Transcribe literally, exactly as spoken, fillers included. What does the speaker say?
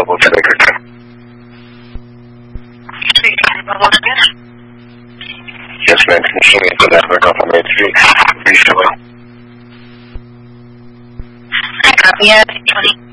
available to make her time. Yes, ma'am. Can you show me the network off on Main Street? Please show me. I copy it. twenty.